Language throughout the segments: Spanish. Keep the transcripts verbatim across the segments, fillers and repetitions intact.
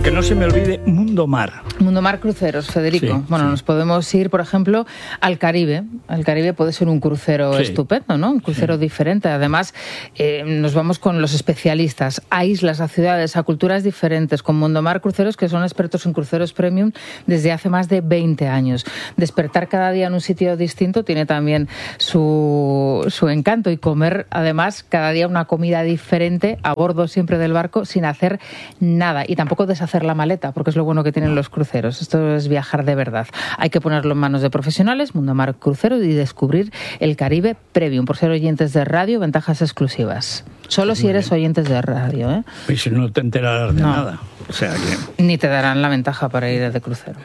que no se me olvide, Mundo Mar. Mundo Mar Cruceros, Federico. Sí, bueno, sí. Nos podemos ir, por ejemplo, al Caribe. Al Caribe puede ser un crucero sí. estupendo, ¿no? Un crucero sí. diferente. Además, eh, nos vamos con los especialistas a islas, a ciudades, a culturas diferentes, con Mundo Mar Cruceros, que son expertos en cruceros premium desde hace más de veinte años. Despertar cada día en un sitio distinto tiene también su, su encanto, y comer, además, cada día una comida diferente a bordo siempre del barco sin hacer nada, y tampoco deshacer la maleta, porque es lo bueno que tienen los cruceros. Esto es viajar de verdad. Hay que ponerlo en manos de profesionales, Mundo Mar Cruceros, y descubrir el Caribe Premium. Por ser oyentes de radio, ventajas exclusivas. Solo si eres oyentes de radio, ¿eh? Y si no te enterarás de no. nada. O sea que... Ni te darán la ventaja para ir de crucero.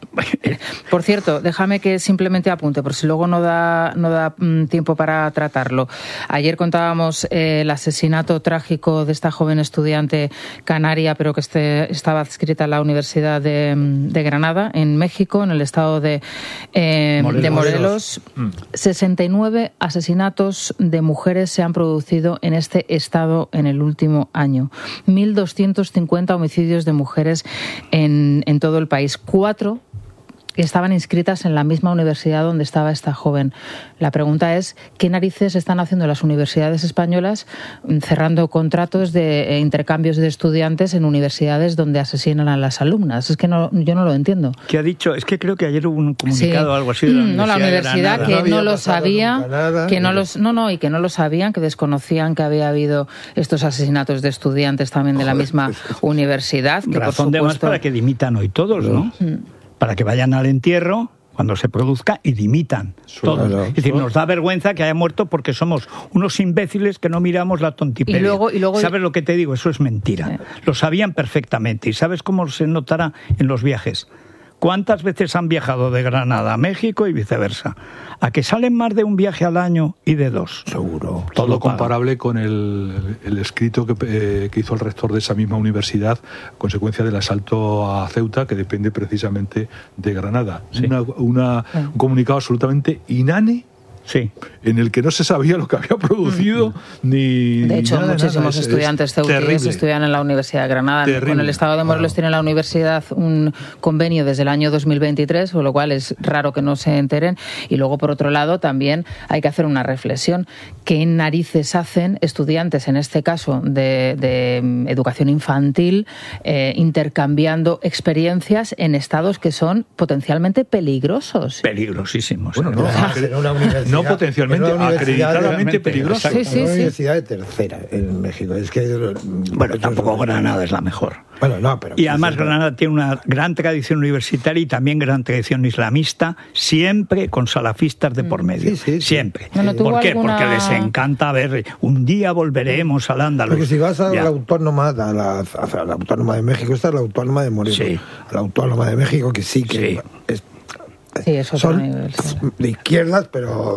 Por cierto, déjame que simplemente apunte, por si luego no da, no da mm, tiempo para tratarlo. Ayer contábamos eh, el asesinato trágico de esta joven estudiante canaria, pero que este, estaba adscrita a la Universidad de, de Granada, en México, en el estado de, eh, Morelos. de Morelos. Mm. sesenta y nueve asesinatos de mujeres se han producido en este estado en el último año. mil doscientos cincuenta homicidios de mujeres en, en todo el país. Cuatro estaban inscritas en la misma universidad donde estaba esta joven. La pregunta es, ¿qué narices están haciendo las universidades españolas cerrando contratos de intercambios de estudiantes en universidades donde asesinan a las alumnas? Es que no, yo no lo entiendo. ¿Qué ha dicho? Es que creo que ayer hubo un comunicado o sí. algo así de la Universidad. No, la universidad de que no, no lo sabía, nada, que no los, no, no, y que no lo sabían, que desconocían que había habido estos asesinatos de estudiantes también de la misma universidad. Que razón por supuesto, de más para que dimitan hoy todos, ¿no? Mm. Para que vayan al entierro cuando se produzca y dimitan todos. Claro. Es decir, nos da vergüenza que haya muerto porque somos unos imbéciles que no miramos la tontipedia. Y luego, y luego... ¿Sabes lo que te digo? Eso es mentira. Sí. Lo sabían perfectamente. ¿Y sabes cómo se notará en los viajes? ¿Cuántas veces han viajado de Granada a México y viceversa? ¿A que salen más de un viaje al año y de dos? Seguro. Todo, Todo comparable con el, el escrito que, eh, que hizo el rector de esa misma universidad, consecuencia del asalto a Ceuta, que depende precisamente de Granada. Sí. Una, una, sí. Un comunicado absolutamente inane. Sí. En el que no se sabía lo que había producido mm. ni de hecho nada, muchísimos nada. estudiantes ceutíes estudian en la Universidad de Granada. Terrible. Con el estado de Morelos claro. tiene la universidad un convenio desde el año dos mil veintitrés, con lo cual es raro que no se enteren. Y luego, por otro lado, también hay que hacer una reflexión. ¿Qué narices hacen estudiantes, en este caso de, de educación infantil, eh, intercambiando experiencias en estados que son potencialmente peligrosos? Peligrosísimos. Bueno, no, no, una universidad, no potencialmente, acreditadamente peligrosa. Sí, sí, una sí. universidad de tercera en México. Es que, bueno, tampoco Granada es la mejor. Bueno, no, pero... Y además Granada tiene una gran tradición universitaria y también gran tradición islamista, siempre con salafistas de por medio. Sí, sí, sí. Siempre. No, no, ¿Por qué? alguna... Porque les encanta ver, un día volveremos al Ándalus. Porque si vas a ya. la autónoma, a la, a la autónoma de México, esta es la autónoma de Morelos. Sí. A la autónoma de México, que sí que sí. es... Sí, eso son nivel, sí. de izquierdas, pero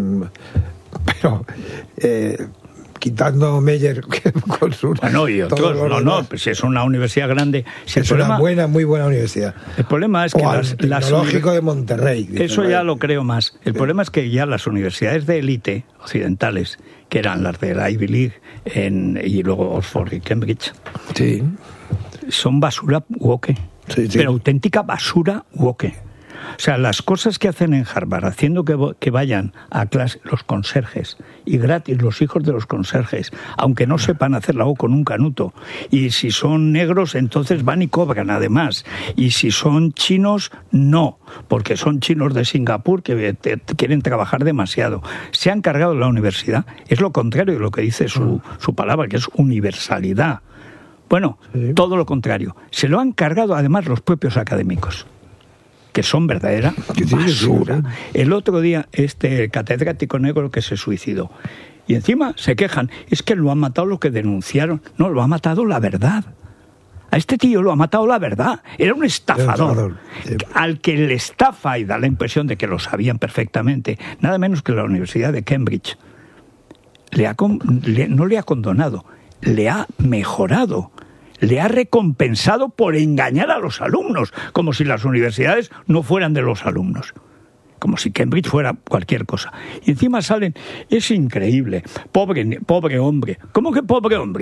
pero eh, quitando Meyer con su bueno, y otros, no, no, pues es una universidad grande. Si es problema, una buena, muy buena universidad. El problema es que o las, las Tecnológico de Monterrey. Eso ya lo creo más. El sí. problema es que ya las universidades de élite occidentales, que eran las de la Ivy League en, y luego Oxford y Cambridge, sí. son basura woke, sí, sí. pero auténtica basura woke. O sea, las cosas que hacen en Harvard, haciendo que, que vayan a clase los conserjes, y gratis los hijos de los conserjes, aunque no sepan hacerla o con un canuto. Y si son negros, entonces van y cobran además. Y si son chinos, no, porque son chinos de Singapur que te, te quieren trabajar demasiado. Se han cargado la universidad. Es lo contrario de lo que dice su, su palabra, que es universalidad. Bueno, sí. todo lo contrario. Se lo han cargado además los propios académicos, que son verdadera basura. El otro día, este catedrático negro que se suicidó, y encima se quejan, es que lo han matado lo que denunciaron. No, lo ha matado la verdad. A este tío lo ha matado la verdad. Era un estafador, al que le estafa y da la impresión de que lo sabían perfectamente, nada menos que la Universidad de Cambridge. Le ha, le, no le ha condonado, le ha mejorado. Le ha recompensado por engañar a los alumnos, como si las universidades no fueran de los alumnos, como si Cambridge fuera cualquier cosa. Y encima salen, es increíble, pobre, pobre hombre. ¿Cómo que pobre hombre?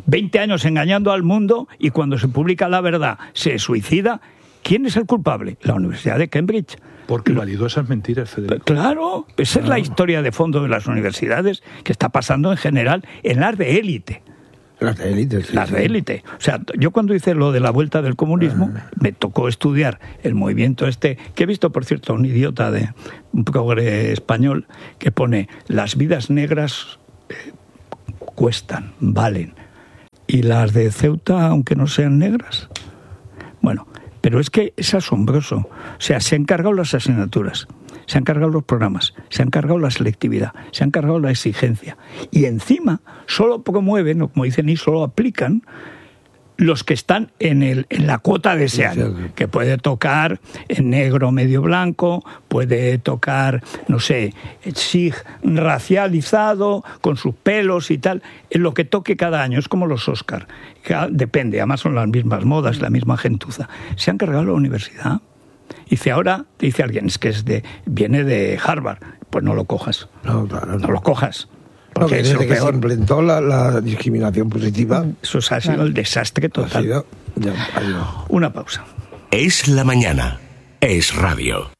veinte años engañando al mundo y cuando se publica la verdad se suicida. ¿Quién es el culpable? La Universidad de Cambridge. Porque validó esas mentiras, Federico. Claro, esa es la historia de fondo de las universidades que está pasando en general en las de élite. Las de élite, sí. Las de élite. O sea, yo cuando hice lo de la vuelta del comunismo, ah. me tocó estudiar el movimiento este, que he visto, por cierto, un idiota de un progre español que pone: las vidas negras eh, cuestan, valen. Y las de Ceuta, aunque no sean negras. Bueno, pero es que es asombroso. O sea, se han cargado las asignaturas, se han cargado los programas, se han cargado la selectividad, se han cargado la exigencia. Y encima solo promueven, o como dicen, y solo aplican los que están en, el, en la cuota deseada, que puede tocar en negro medio blanco, puede tocar, no sé, sig racializado, con sus pelos y tal, en lo que toque cada año. Es como los Oscar, depende, además son las mismas modas, la misma gentuza. Se han cargado la universidad. Dice, ahora, dice alguien, es que es de, viene de Harvard, pues no lo cojas, no, claro, no. no lo cojas. Porque no, desde que peor. se implementó la, la discriminación positiva, eso ha sido el desastre total. Ha sido, ya, ha sido. Una pausa. Es la mañana. Es radio.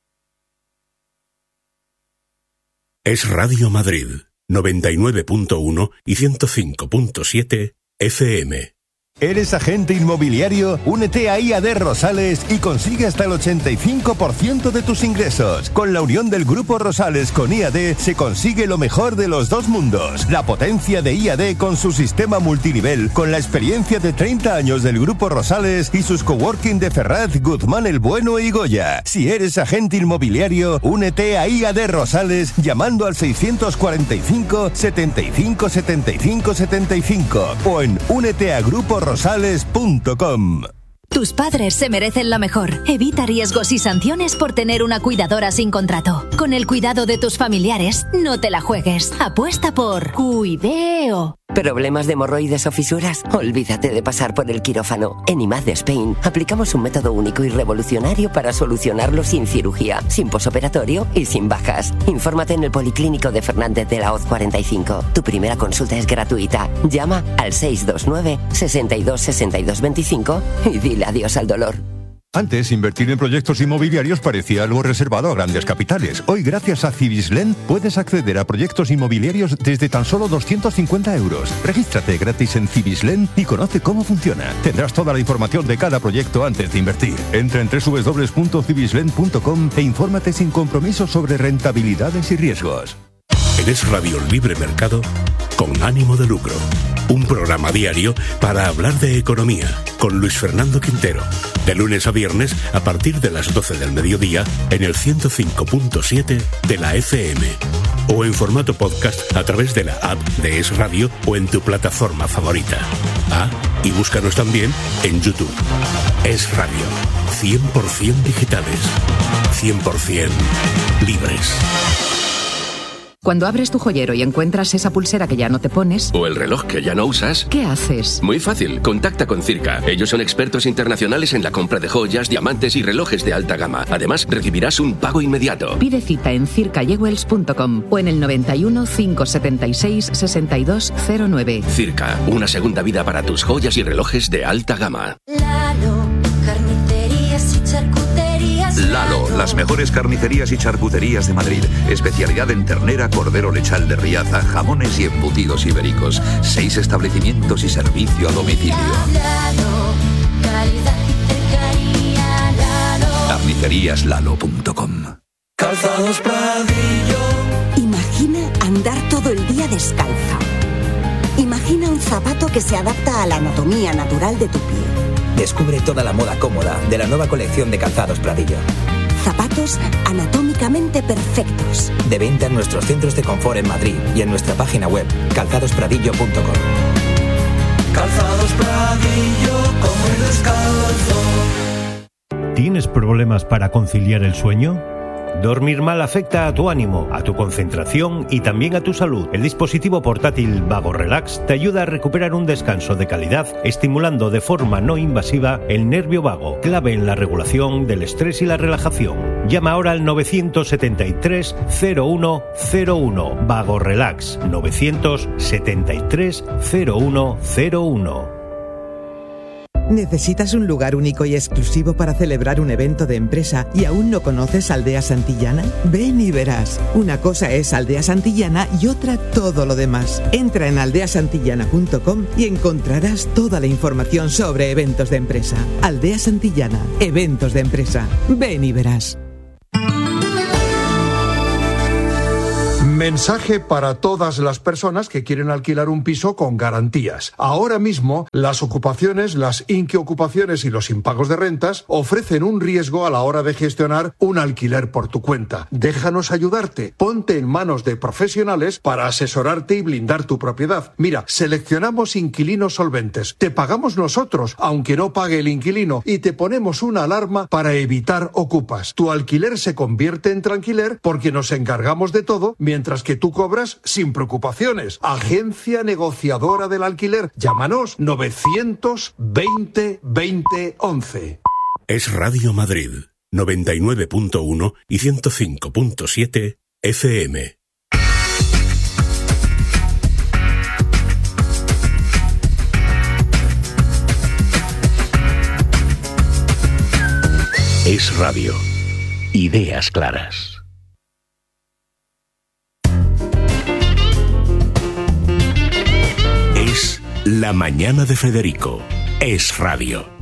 Es Radio Madrid, noventa y nueve punto uno y ciento cinco punto siete F M. ¿Eres agente inmobiliario? Únete a I A D Rosales y consigue hasta el ochenta y cinco por ciento de tus ingresos. Con la unión del Grupo Rosales con I A D se consigue lo mejor de los dos mundos. La potencia de I A D con su sistema multinivel, con la experiencia de treinta años del Grupo Rosales y sus coworking de Ferraz, Guzmán el Bueno y Goya. Si eres agente inmobiliario, únete a I A D Rosales llamando al seiscientos cuarenta y cinco, setenta y cinco, setenta y cinco, setenta y cinco o en únete a Grupo Rosales punto com. Tus padres se merecen lo mejor. Evita riesgos y sanciones por tener una cuidadora sin contrato. Con el cuidado de tus familiares, no te la juegues. Apuesta por Cuideo. ¿Problemas de hemorroides o fisuras? Olvídate de pasar por el quirófano. En I M A D Spain aplicamos un método único y revolucionario para solucionarlo sin cirugía, sin posoperatorio y sin bajas. Infórmate en el Policlínico de Fernández de la Hoz cuarenta y cinco. Tu primera consulta es gratuita. Llama al seis dos nueve, sesenta y dos, sesenta y dos veinticinco y dile adiós al dolor. Antes, invertir en proyectos inmobiliarios parecía algo reservado a grandes capitales. Hoy, gracias a Cibislen, puedes acceder a proyectos inmobiliarios desde tan solo doscientos cincuenta euros. Regístrate gratis en Cibislen y conoce cómo funciona. Tendrás toda la información de cada proyecto antes de invertir. Entra en doble u doble u doble u punto cibislen punto com e infórmate sin compromiso sobre rentabilidades y riesgos. En Es Radio Libre Mercado, con ánimo de lucro. Un programa diario para hablar de economía, con Luis Fernando Quintero. De lunes a viernes, a partir de las doce del mediodía, en el ciento cinco punto siete de la F M. O en formato podcast a través de la app de Es Radio o en tu plataforma favorita. Ah, y búscanos también en YouTube. Es Radio. cien por ciento digitales. cien por ciento libres. Cuando abres tu joyero y encuentras esa pulsera que ya no te pones... o el reloj que ya no usas... ¿qué haces? Muy fácil, contacta con Circa. Ellos son expertos internacionales en la compra de joyas, diamantes y relojes de alta gama. Además, recibirás un pago inmediato. Pide cita en circa jewels punto com o en el noventa y uno, cinco setenta y seis, sesenta y dos cero nueve. Circa, una segunda vida para tus joyas y relojes de alta gama. Lalo, carnicerías y charcuterías. Lalo, las mejores carnicerías y charcuterías de Madrid. Especialidad en ternera, cordero lechal de Riaza, jamones y embutidos ibéricos. Seis establecimientos y servicio a domicilio. Lalo, calidad y cercanía. Lalo. carnicerías lalo punto com. Calzados Pradillo. Imagina andar todo el día descalza. Imagina un zapato que se adapta a la anatomía natural de tu pie. Descubre toda la moda cómoda de la nueva colección de Calzados Pradillo. Zapatos anatómicamente perfectos. De venta en nuestros centros de confort en Madrid y en nuestra página web calzados pradillo punto com. Calzados Pradillo, como el descalzo. ¿Tienes problemas para conciliar el sueño? Dormir mal afecta a tu ánimo, a tu concentración y también a tu salud. El dispositivo portátil Vago Relax te ayuda a recuperar un descanso de calidad, estimulando de forma no invasiva el nervio vago, clave en la regulación del estrés y la relajación. Llama ahora al nueve siete tres, cero uno cero uno. Vago Relax nueve siete tres, cero uno cero uno. ¿Necesitas un lugar único y exclusivo para celebrar un evento de empresa y aún no conoces Aldea Santillana? Ven y verás. Una cosa es Aldea Santillana y otra todo lo demás. Entra en aldea santillana punto com y encontrarás toda la información sobre eventos de empresa. Aldea Santillana, eventos de empresa. Ven y verás. Mensaje para todas las personas que quieren alquilar un piso con garantías. Ahora mismo, las ocupaciones, las inquiocupaciones y los impagos de rentas ofrecen un riesgo a la hora de gestionar un alquiler por tu cuenta. Déjanos ayudarte. Ponte en manos de profesionales para asesorarte y blindar tu propiedad. Mira, seleccionamos inquilinos solventes. Te pagamos nosotros, aunque no pague el inquilino, y te ponemos una alarma para evitar ocupas. Tu alquiler se convierte en tranquiler porque nos encargamos de todo, mientras que tú cobras sin preocupaciones. Agencia negociadora del alquiler. Llámanos novecientos veinte veinte once. Es Radio Madrid, noventa y nueve punto uno y ciento cinco punto siete F M. Es Radio. Ideas claras. Es La Mañana de Federico. Es Radio.